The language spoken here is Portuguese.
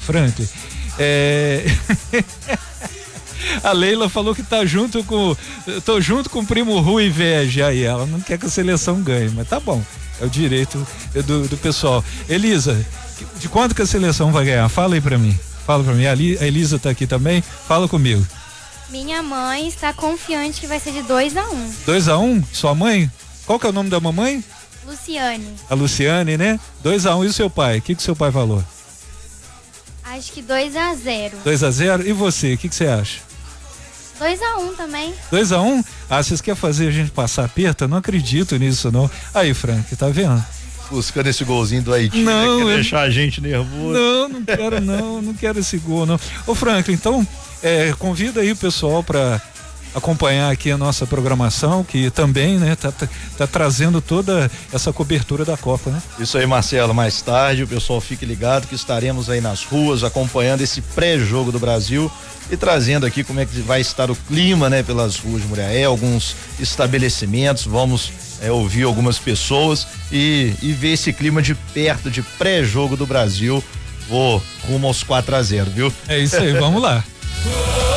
Frank, a Leila falou que tô junto com o primo Rui Vege, aí ela não quer que a seleção ganhe, mas tá bom, é o direito do pessoal. Elisa, de quanto que a seleção vai ganhar? Fala aí pra mim, a Elisa tá aqui também, fala comigo. Minha mãe está confiante que vai ser de 2-1. 2-1? Sua mãe? Qual que é o nome da mamãe? Luciane. A Luciane, né? 2-1. E o seu pai? O que o seu pai falou? Acho que 2-0. 2-0? E você? O que você acha? 2-1 também. 2-1? Ah, vocês querem fazer a gente passar aperto? Eu não acredito nisso, não. Aí, Frank, tá vendo? Buscando esse golzinho do Haiti, não, quer deixar a gente nervoso. Não quero não quero esse gol, não. Ô, Frank, então, convida aí o pessoal para acompanhar aqui a nossa programação, que também, né, tá trazendo toda essa cobertura da Copa, né? Isso aí, Marcelo, mais tarde o pessoal fique ligado que estaremos aí nas ruas acompanhando esse pré-jogo do Brasil e trazendo aqui como é que vai estar o clima, né, pelas ruas de Muriaé, alguns estabelecimentos, vamos ouvir algumas pessoas e ver esse clima de perto, de pré-jogo do Brasil. Vou rumo aos 4-0, viu? É isso aí, vamos lá.